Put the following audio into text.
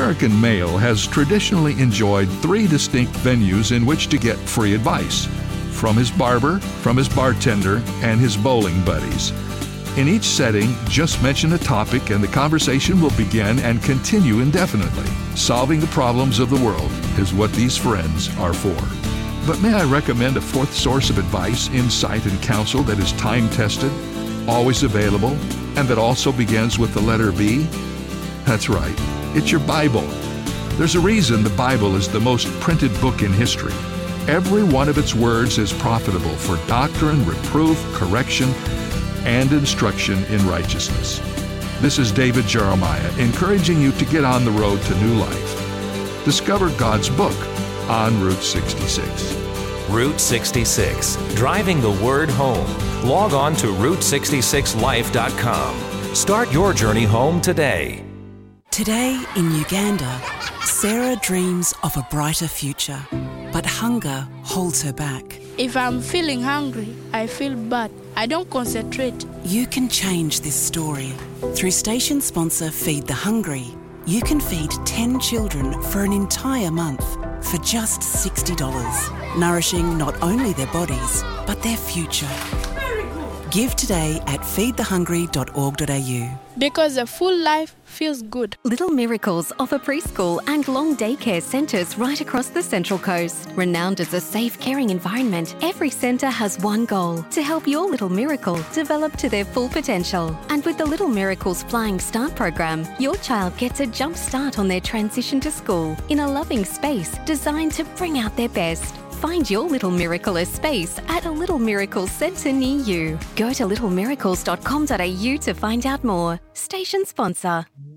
American male has traditionally enjoyed three distinct venues in which to get free advice: from his barber, from his bartender, and his bowling buddies. In each setting, just mention a topic and the conversation will begin and continue indefinitely. Solving the problems of the world is what these friends are for. But may I recommend a fourth source of advice, insight, and counsel that is time-tested, always available, and that also begins with the letter B? That's right, it's your Bible. There's a reason the Bible is the most printed book in history. Every one of its words is profitable for doctrine, reproof, correction, and instruction in righteousness. This is David Jeremiah, encouraging you to get on the road to new life. Discover God's book on Route 66. Route 66, driving the word home. Log on to Route66Life.com. Start your journey home today. Today in Uganda, Sarah dreams of a brighter future, but hunger holds her back. If I'm feeling hungry, I feel bad. I don't concentrate. You can change this story. Through station sponsor Feed the Hungry, you can feed 10 children for an entire month for just $60, nourishing not only their bodies, but their future. Give today at feedthehungry.org.au. Because a full life feels good. Little Miracles offer preschool and long daycare centres right across the Central Coast. Renowned as a safe, caring environment, every centre has one goal: to help your little miracle develop to their full potential. And with the Little Miracles Flying Start program, your child gets a jump start on their transition to school in a loving space designed to bring out their best. Find your Little Miracle space at a Little Miracles centre near you. Go to littlemiracles.com.au to find out more. Station sponsor.